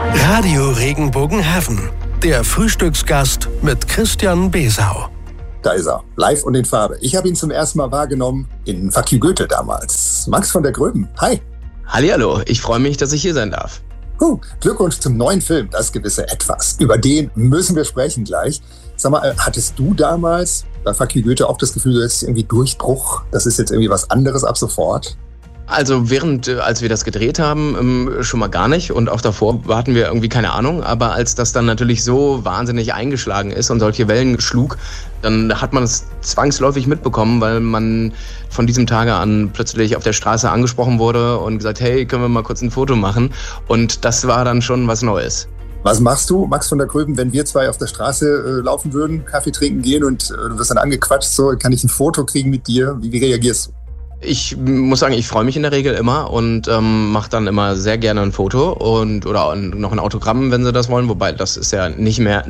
Radio Regenbogen-Heaven, der Frühstücksgast mit Christian Besau. Da ist er, live und in Farbe. Ich habe ihn zum ersten Mal wahrgenommen in Fuck you Goethe damals. Max von der Gröben, hi. Hallihallo, ich freue mich, dass ich hier sein darf. Glückwunsch zum neuen Film, Das gewisse Etwas. Über den müssen wir sprechen gleich. Sag mal, hattest du damals bei Fuck you Goethe auch das Gefühl, das ist irgendwie Durchbruch? Das ist jetzt irgendwie was anderes ab sofort? Also als wir das gedreht haben, schon mal gar nicht. Und auch davor hatten wir irgendwie keine Ahnung. Aber als das dann natürlich so wahnsinnig eingeschlagen ist und solche Wellen schlug, dann hat man es zwangsläufig mitbekommen, weil man von diesem Tage an plötzlich auf der Straße angesprochen wurde und gesagt, hey, können wir mal kurz ein Foto machen? Und das war dann schon was Neues. Was machst du, Max von der Gröben, wenn wir zwei auf der Straße laufen würden, Kaffee trinken gehen und du wirst dann angequatscht, so, kann ich ein Foto kriegen mit dir? Wie reagierst du? Ich muss sagen, ich freue mich in der Regel immer und mache dann immer sehr gerne ein Foto oder noch ein Autogramm, wenn sie das wollen, wobei das ist ja nicht mehr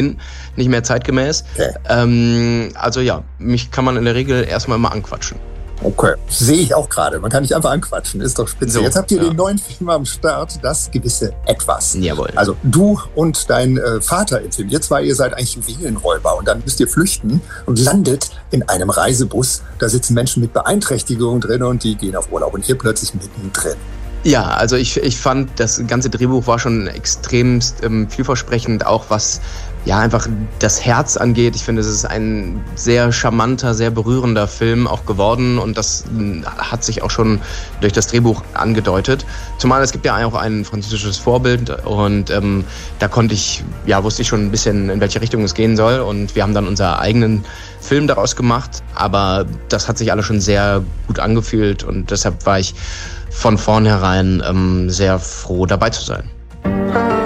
zeitgemäß. Okay. Also ja, mich kann man in der Regel erstmal immer anquatschen. Okay, sehe ich auch gerade. Man kann nicht einfach anquatschen, ist doch spitze. So, jetzt habt ihr den neuen Film am Start, Das gewisse Etwas. Jawohl. Also du und dein Vater im Film, ihr seid eigentlich Juwelenräuber und dann müsst ihr flüchten und landet in einem Reisebus. Da sitzen Menschen mit Beeinträchtigungen drin und die gehen auf Urlaub und ihr plötzlich mittendrin. Ja, also ich fand, das ganze Drehbuch war schon extremst vielversprechend, auch was ja einfach das Herz angeht. Ich finde, es ist ein sehr charmanter, sehr berührender Film auch geworden und das hat sich auch schon durch das Drehbuch angedeutet. Zumal es gibt ja auch ein französisches Vorbild und da wusste ich schon ein bisschen, in welche Richtung es gehen soll und wir haben dann unseren eigenen Film daraus gemacht, aber das hat sich alles schon sehr gut angefühlt und deshalb war ich von vornherein sehr froh, dabei zu sein.